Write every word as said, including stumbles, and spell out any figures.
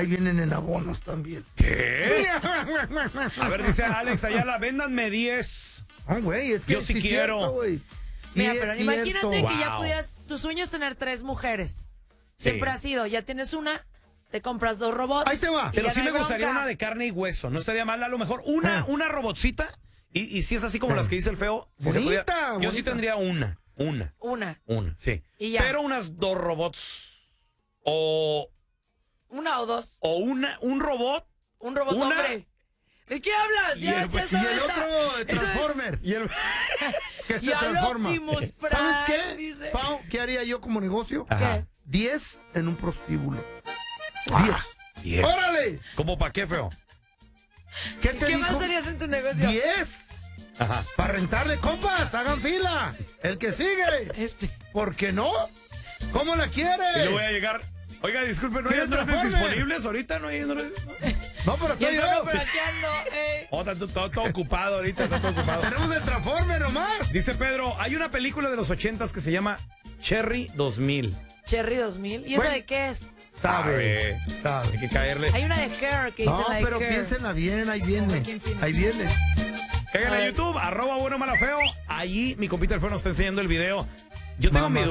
ahí vienen en abonos también. ¿Qué? A ver, dice Alex Ayala, véndanme diez. Ah, güey, es que yo sí, sí quiero. Cierto, Mira, sí, pero es imagínate cierto. que ya Wow. pudieras, tu sueño es tener tres mujeres. Siempre Sí. ha sido, ya tienes una, te compras dos robots. Ahí te va. y Pero ya sí no me hay gustaría bronca. una de carne y hueso. No estaría mal, a lo mejor una, Ah. una robotcita. Y, y si es así como Ah. las que dice el feo. Si se Bonita, pudiera- yo sí bonita. tendría una. Una. Una, Una, sí. Y ya. Pero unas dos robots. O, una o dos. o una, un robot. Un robot Una- hombre. ¿De qué hablas? Y Ya, el- ya Y está, el está. otro Eso es- Transformer Y el... que se Y al transforma. Optimus Prime, ¿Sabes qué, dice. Pau? ¿Qué haría yo como negocio? Ajá. Diez en un prostíbulo. Ah, diez. ¡Órale! ¿Cómo para qué, feo? ¿Qué te ¿Qué dijo? más harías en tu negocio? Diez. Ajá. Para rentarle, compas, hagan fila. El que sigue. Este. ¿Por qué no? ¿Cómo la quiere? Y luego voy a llegar. Oiga, disculpen, ¿no hay ¿Quiere androides Transformer? disponibles ahorita? ¿No hay androides? No, pero Y estoy el yo. no, pero aquí ando, eh. Oh, está todo, todo- todo ocupado ahorita, está todo ocupado. Tenemos el Transformer nomás. Dice Pedro, hay una película de los ochentas que se llama Cherry dos mil. Cherry dos mil. ¿Y eso Bueno. de qué es? Sabe. Hay Sabe. que caerle. Hay una de Hair que dice No, la de pero Hair. piénsenla bien, ahí viene. Joaquín Phoenix. Ahí viene. Cáiganle a YouTube, arroba bueno mala feo. Allí mi compita el feo nos está enseñando el video. Yo tengo mi Mamacita.